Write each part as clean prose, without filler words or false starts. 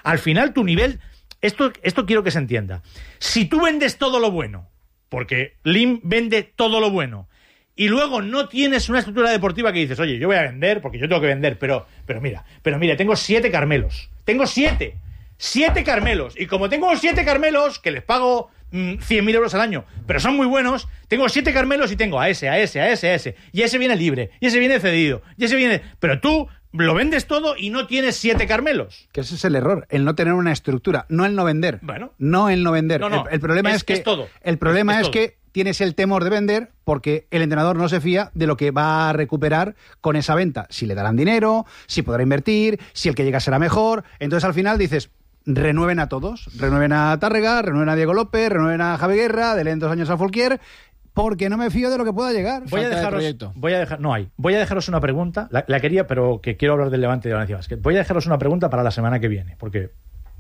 Al final tu nivel... Esto quiero que se entienda. Si tú vendes todo lo bueno, porque Lim vende todo lo bueno, y luego no tienes una estructura deportiva que dices, oye, yo voy a vender, porque yo tengo que vender, pero mira, tengo 7 Carmelos. Tengo 7 Carmelos. Y como tengo 7 Carmelos, que les pago 100.000 euros al año, pero son muy buenos, tengo 7 Carmelos y tengo a ese. Y ese viene libre, y ese viene cedido, y ese viene... Pero tú lo vendes todo y no tienes 7 Carmelos. Que ese es el error, el no tener una estructura, no el no vender. Bueno. No el no vender. No, el problema es que... Es todo. El problema es todo. que tienes el temor de vender porque el entrenador no se fía de lo que va a recuperar con esa venta. Si le darán dinero, si podrá invertir, si el que llega será mejor. Entonces al final dices, renueven a todos. Renueven a Tárrega, renueven a Diego López, renueven a Javi Guerra, deleen 2 años a Folquier, porque no me fío de lo que pueda llegar. Voy a dejaros una pregunta. La quería, pero que quiero hablar del Levante y de Valencia Basket. Voy a dejaros una pregunta para la semana que viene, porque...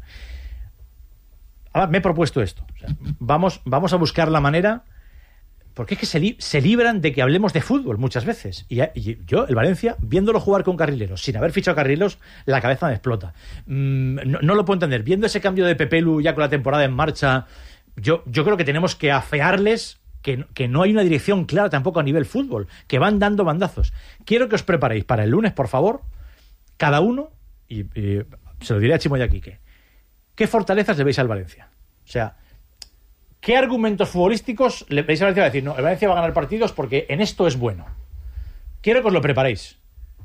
Ahora me he propuesto esto. O sea, vamos a buscar la manera... Porque es que se libran de que hablemos de fútbol muchas veces. Y yo, el Valencia, viéndolo jugar con carrileros, sin haber fichado carrileros, la cabeza me explota. No lo puedo entender. Viendo ese cambio de Pepelu ya con la temporada en marcha, yo creo que tenemos que afearles que no hay una dirección clara tampoco a nivel fútbol, que van dando bandazos. Quiero que os preparéis para el lunes, por favor, cada uno, y se lo diré a Chimo y a Quique, ¿qué fortalezas le veis al Valencia? O sea... ¿Qué argumentos futbolísticos le veis a Valencia? Va a decir, no, el Valencia va a ganar partidos porque en esto es bueno. Quiero que os lo preparéis.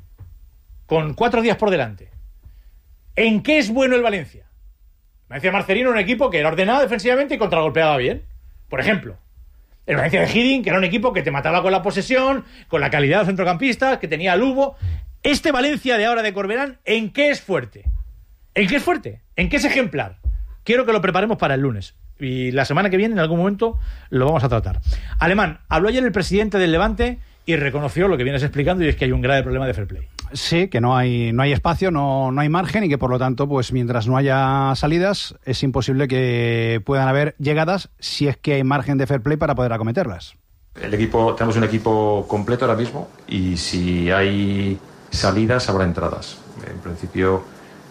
Con 4 días por delante. ¿En qué es bueno el Valencia? Valencia Marcelino era un equipo que era ordenado defensivamente y contragolpeaba bien. Por ejemplo, el Valencia de Hiddink, que era un equipo que te mataba con la posesión, con la calidad de los centrocampistas, que tenía a Lugo. Este Valencia de ahora de Corberán, ¿en qué es fuerte? ¿En qué es fuerte? ¿En qué es ejemplar? Quiero que lo preparemos para el lunes. Y la semana que viene, en algún momento, lo vamos a tratar. Alemán, habló ayer el presidente del Levante y reconoció lo que vienes explicando, y es que hay un grave problema de fair play. Sí, que no hay espacio, no hay margen, y que por lo tanto, pues mientras no haya salidas, es imposible que puedan haber llegadas si es que hay margen de fair play para poder acometerlas. Tenemos un equipo completo ahora mismo, y si hay salidas habrá entradas. En principio,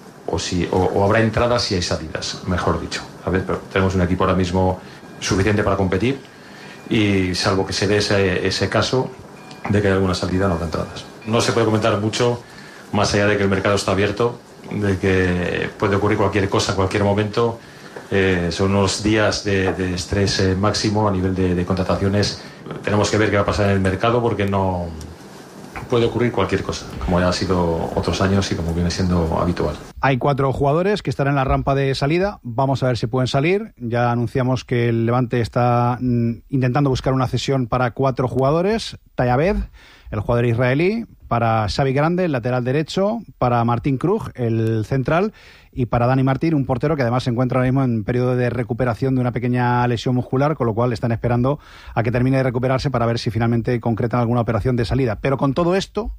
o habrá entradas si hay salidas, mejor dicho. Pero tenemos un equipo ahora mismo suficiente para competir, y salvo que se dé ese caso de que hay alguna salida, no habrá entradas. No se puede comentar mucho, más allá de que el mercado está abierto, de que puede ocurrir cualquier cosa en cualquier momento. Son unos días de estrés máximo a nivel de contrataciones. Tenemos que ver qué va a pasar en el mercado, porque no puede ocurrir cualquier cosa, como ya ha sido otros años y como viene siendo habitual. Hay 4 jugadores que están en la rampa de salida. Vamos a ver si pueden salir. Ya anunciamos que el Levante está intentando buscar una cesión para 4 jugadores. Tayabed, el jugador israelí, para Xavi Grande, el lateral derecho, para Martín Krug, el central, y para Dani Martín, un portero que además se encuentra ahora mismo en periodo de recuperación de una pequeña lesión muscular, con lo cual están esperando a que termine de recuperarse para ver si finalmente concretan alguna operación de salida. Pero con todo esto,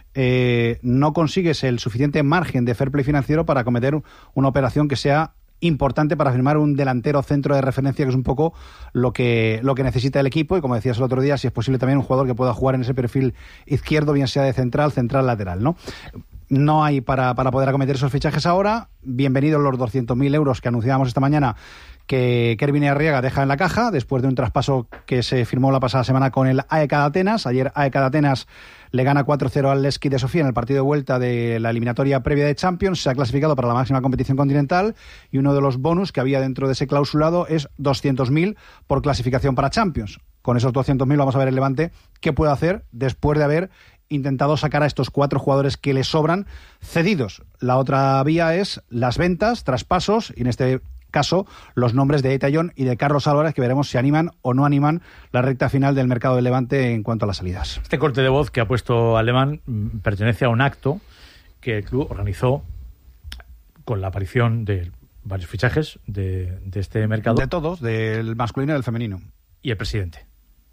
no consigues el suficiente margen de fair play financiero para acometer una operación que sea importante para firmar un delantero centro de referencia, que es un poco lo que necesita el equipo, y como decías el otro día, si es posible también un jugador que pueda jugar en ese perfil izquierdo, bien sea de central, lateral, ¿no? No hay para poder acometer esos fichajes ahora. Bienvenidos los 200.000 euros que anunciábamos esta mañana que Kervin Arriaga deja en la caja después de un traspaso que se firmó la pasada semana con el AEK de Atenas. Ayer AEK de Atenas le gana 4-0 al Levski de Sofía en el partido de vuelta de la eliminatoria previa de Champions. Se ha clasificado para la máxima competición continental, y uno de los bonus que había dentro de ese clausulado es 200.000 por clasificación para Champions. Con esos 200.000 vamos a ver el Levante qué puede hacer después de haber intentado sacar a estos 4 jugadores que le sobran cedidos. La otra vía es las ventas, traspasos, y en este caso los nombres de Etayón y de Carlos Álvarez, que veremos si animan o no animan la recta final del mercado del Levante en cuanto a las salidas. Este corte de voz que ha puesto Alemán pertenece a un acto que el club organizó con la aparición de varios fichajes de este mercado. De todos, del masculino y del femenino. Y el presidente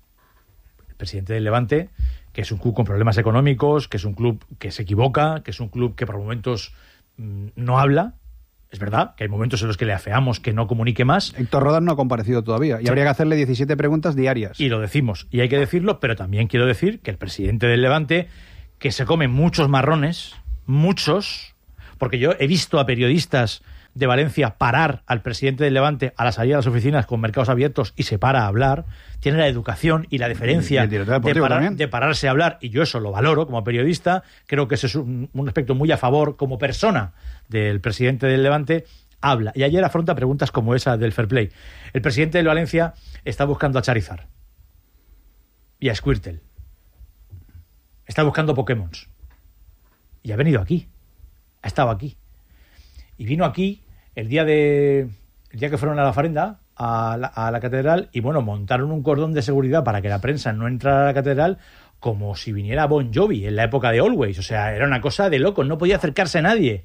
del Levante, que es un club con problemas económicos, que es un club que se equivoca, que es un club que por momentos no habla. Es verdad que hay momentos en los que le afeamos que no comunique más. Héctor Rodán no ha comparecido todavía, y habría que hacerle 17 preguntas diarias. Y lo decimos, y hay que decirlo, pero también quiero decir que el presidente del Levante, que se come muchos marrones, muchos, porque yo he visto a periodistas de Valencia parar al presidente del Levante a la salida de las oficinas con mercados abiertos y se para a hablar, tiene la educación y la deferencia de pararse a hablar, y yo eso lo valoro como periodista. Creo que ese es un aspecto muy a favor como persona del presidente del Levante. Habla, y ayer afronta preguntas como esa del fair play. El presidente del Valencia está buscando a Charizard y a Squirtle, está buscando Pokémons, y ha venido aquí, ha estado aquí, y vino aquí el día que fueron a la ofrenda a la catedral, y bueno, montaron un cordón de seguridad para que la prensa no entrara a la catedral, como si viniera Bon Jovi en la época de Always. O sea, era una cosa de locos, no podía acercarse nadie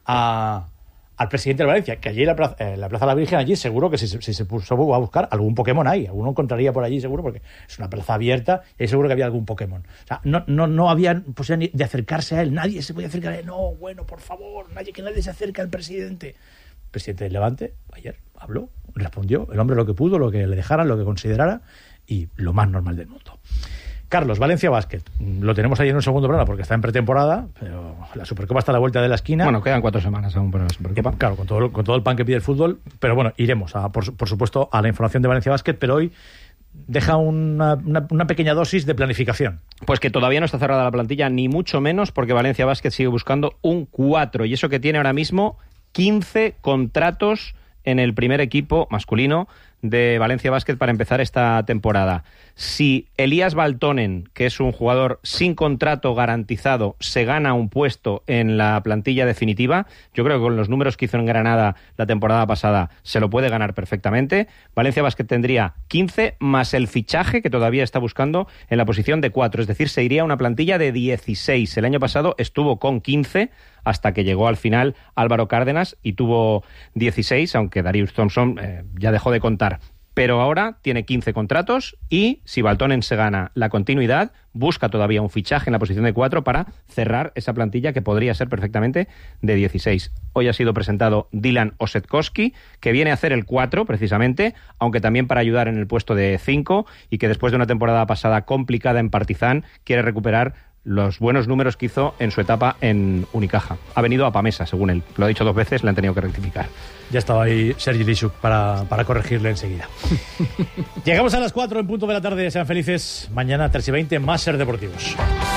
al presidente de Valencia, que allí en la Plaza de la Virgen, allí seguro que si se puso a buscar algún Pokémon hay, alguno encontraría por allí seguro, porque es una plaza abierta y seguro que había algún Pokémon. O sea, no había posibilidad de acercarse a él, nadie se podía acercar a él. No, bueno, por favor, que nadie se acerque al presidente. El presidente del Levante ayer habló, respondió, el hombre lo que pudo, lo que le dejaran, lo que considerara, y lo más normal del mundo. Carlos, Valencia Basket, lo tenemos ahí en un segundo plano porque está en pretemporada, pero la Supercopa está a la vuelta de la esquina. Bueno, quedan 4 semanas aún para la Supercopa. Claro, con todo el pan que pide el fútbol, pero bueno, iremos, por supuesto, a la información de Valencia Basket, pero hoy deja una pequeña dosis de planificación. Pues que todavía no está cerrada la plantilla, ni mucho menos, porque Valencia Basket sigue buscando un 4, y eso que tiene ahora mismo 15 contratos en el primer equipo masculino de Valencia Basket para empezar esta temporada. Si Elías Baltonen, que es un jugador sin contrato garantizado, se gana un puesto en la plantilla definitiva, yo creo que con los números que hizo en Granada la temporada pasada se lo puede ganar perfectamente. Valencia Basket tendría 15 más el fichaje que todavía está buscando en la posición de 4, es decir, se iría a una plantilla de 16. El año pasado estuvo con 15 hasta que llegó al final Álvaro Cárdenas y tuvo 16, aunque Darius Thompson ya dejó de contar. Pero ahora tiene 15 contratos y si Baltonen se gana la continuidad, busca todavía un fichaje en la posición de 4 para cerrar esa plantilla que podría ser perfectamente de 16. Hoy ha sido presentado Dylan Osetkowski, que viene a hacer el 4 precisamente, aunque también para ayudar en el puesto de 5, y que después de una temporada pasada complicada en Partizan quiere recuperar los buenos números que hizo en su etapa en Unicaja. Ha venido a Pamesa, según él. Lo ha dicho 2 veces, le han tenido que rectificar. Ya estaba ahí Sergi Lixuk para corregirle enseguida. Llegamos a las 4 en punto de la tarde. Sean felices. Mañana 3:20, más Ser Deportivos.